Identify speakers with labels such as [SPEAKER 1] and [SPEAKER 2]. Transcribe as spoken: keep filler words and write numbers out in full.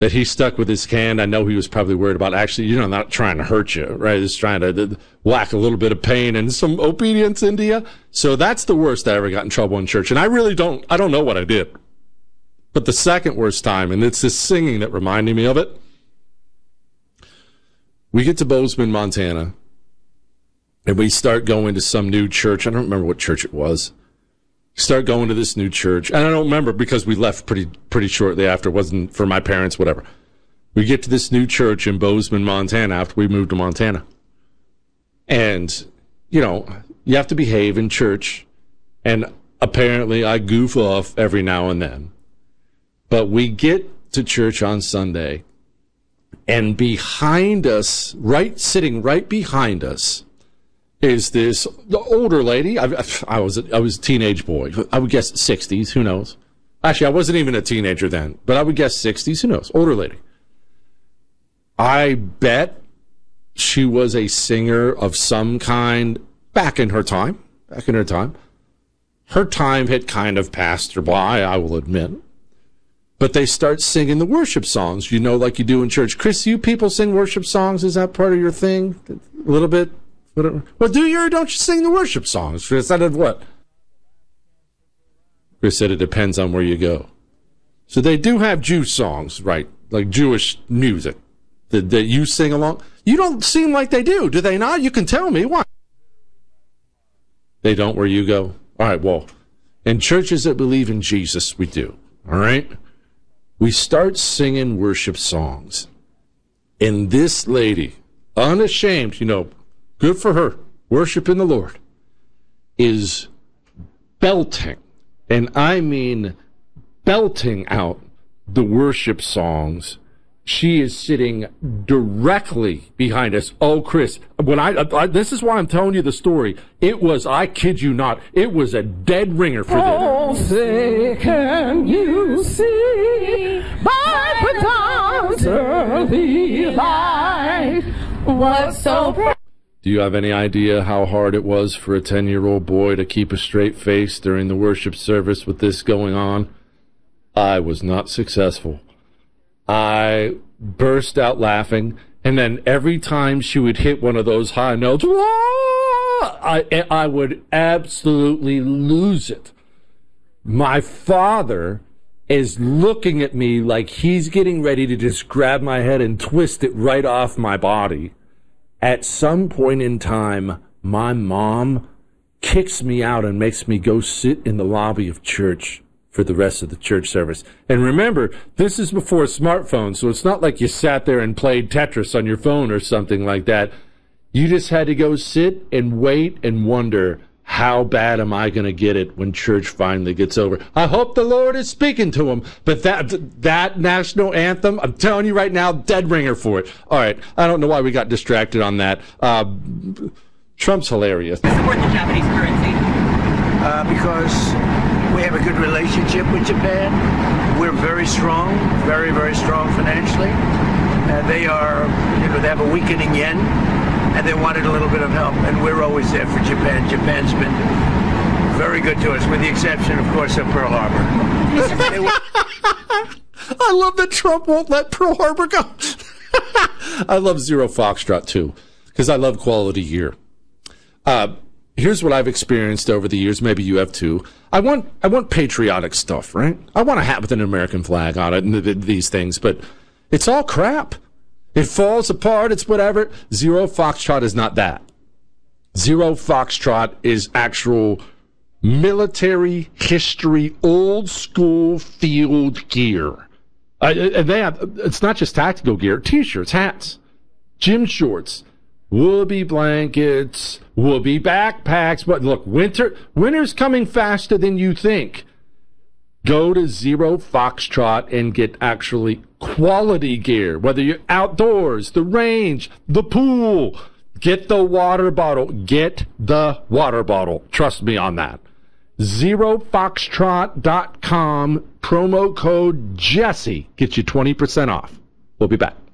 [SPEAKER 1] that he stuck with his hand. I know he was probably worried about actually, you know, not trying to hurt you, right? Just trying to, to whack a little bit of pain and some obedience into you. So that's the worst I ever got in trouble in church. And I really don't, I don't know what I did. But the second worst time, and it's this singing that reminded me of it. We get to Bozeman, Montana, and we start going to some new church. I don't remember what church it was. Start going to this new church. And I don't remember because we left pretty pretty shortly after. It wasn't for my parents, whatever. We get to this new church in Bozeman, Montana after we moved to Montana. And, you know, you have to behave in church. And apparently I goof off every now and then. But we get to church on Sunday, and behind us, right, sitting right behind us, is this the older lady. I, I was a, I was a teenage boy. I would guess sixties. Who knows? Actually, I wasn't even a teenager then, but I would guess sixties. Who knows? Older lady. I bet she was a singer of some kind back in her time. Back in her time. Her time had kind of passed her by, I will admit. But they start singing the worship songs, you know, like you do in church. Chris, you people sing worship songs? Is that part of your thing? A little bit? Whatever. Well, do you or don't you sing the worship songs? Chris, I did what? Chris said it depends on where you go. So they do have Jew songs, right? Like Jewish music that, that you sing along. You don't seem like they do, do they not? You can tell me. Why? They don't where you go? All right, well, in churches that believe in Jesus, we do. All right? We start singing worship songs. And this lady, unashamed, you know, good for her, worshiping the Lord, is belting, and I mean belting out the worship songs. She is sitting directly behind us. Oh, Chris, when I, I this is why I'm telling you the story. It was, I kid you not, it was a dead ringer for them.
[SPEAKER 2] Oh, say can you see by the dawn's early light was so bright.
[SPEAKER 1] Do you have any idea how hard it was for a ten-year-old boy to keep a straight face during the worship service with this going on? I was not successful. I burst out laughing, and then every time she would hit one of those high notes, I, I would absolutely lose it. My father is looking at me like he's getting ready to just grab my head and twist it right off my body. At some point in time, my mom kicks me out and makes me go sit in the lobby of church for the rest of the church service. And remember, this is before smartphones, so it's not like you sat there and played Tetris on your phone or something like that. You just had to go sit and wait and wonder, how bad am I going to get it when church finally gets over? I hope the Lord is speaking to him. But that that national anthem, I'm telling you right now, dead ringer for it. All right, I don't know why we got distracted on that. Uh, Trump's hilarious.
[SPEAKER 3] Support the Japanese currency.
[SPEAKER 4] Uh, because we have a good relationship with Japan. We're very strong, very, very strong financially. Uh, they are, you know, they have a weakening yen, and they wanted a little bit of help, and we're always there for Japan. Japan's been very good to us, with the exception, of course, of Pearl Harbor.
[SPEAKER 1] I love that Trump won't let Pearl Harbor go. I love Zero Foxtrot, too, because I love quality year. Uh, here's what I've experienced over the years. Maybe you have, too. I want I want patriotic stuff, right? I want a hat with an American flag on it and th- th- these things, but it's all crap. It falls apart. It's whatever. Zero Foxtrot is not that. Zero Foxtrot is actual military history, old school field gear. Uh, and they have, it's not just tactical gear, T-shirts, hats, gym shorts, woolly blankets, woolly backpacks. But look, winter, winter's coming faster than you think. Go to Zero Foxtrot and get actually quality gear, whether you're outdoors, the range, the pool. Get the water bottle. Get the water bottle. Trust me on that. zero foxtrot dot com, promo code Jesse, gets you twenty percent off. We'll be back.